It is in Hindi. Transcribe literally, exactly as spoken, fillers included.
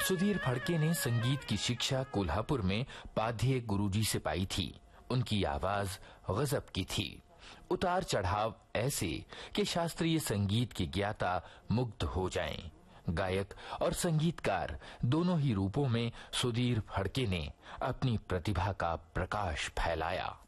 सुधीर फड़के ने संगीत की शिक्षा कोल्हापुर में पाध्ये गुरुजी से पाई थी। उनकी आवाज गजब की थी, उतार चढ़ाव ऐसे कि शास्त्रीय संगीत के ज्ञाता मुग्ध हो जाएं। गायक और संगीतकार दोनों ही रूपों में सुधीर फड़के ने अपनी प्रतिभा का प्रकाश फैलाया।